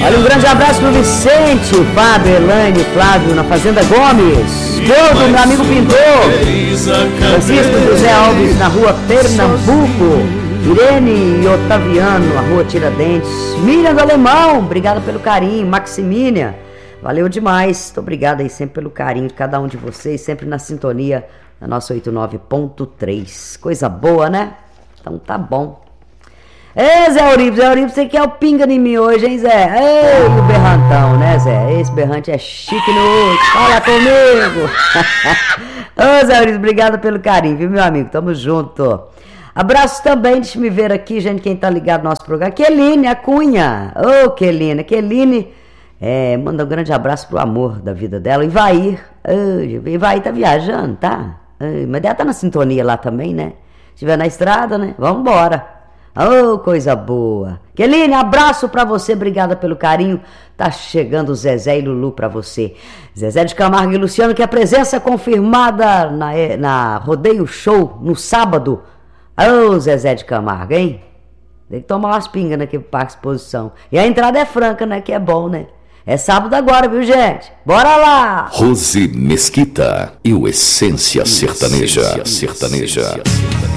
Olha, um grande abraço pro Vicente, Fábio, Elaine, Flávio, na Fazenda Gomes. Todo meu amigo pintor. Francisco José Alves, na rua Pernambuco. Irene e Otaviano, na rua Tiradentes. Miriam do Alemão, obrigada pelo carinho. Maximínia, valeu demais. Muito obrigada aí sempre pelo carinho de cada um de vocês, sempre na sintonia da nossa 89.3. Coisa boa, né? Então tá bom. Ei, Zé Euribe, você quer o pinga em mim hoje, hein, Zé? Ei, o berrantão, né, Zé? Esse berrante é chique no outro. Fala comigo. Ô, Zé Euribe, obrigado pelo carinho, viu, meu amigo? Tamo junto. Abraço também, deixa me ver aqui, gente, quem tá ligado no nosso programa. Keline, a Cunha. Ô, Keline, manda um grande abraço pro amor da vida dela. Ivair tá viajando, tá? Mas ela tá na sintonia lá também, né? Se estiver na estrada, né? Vambora. Ô, coisa boa. Keline, abraço pra você, obrigada pelo carinho. Tá chegando o Zezé e Lulu pra você. Zezé de Camargo e Luciano, que a presença confirmada na Rodeio Show no sábado. Ô, Zezé de Camargo, hein? Tem que tomar umas pingas naquele Parque Exposição. E a entrada é franca, né? Que é bom, né? É sábado agora, viu, gente? Bora lá! Rose Mesquita e o Essência Sertaneja.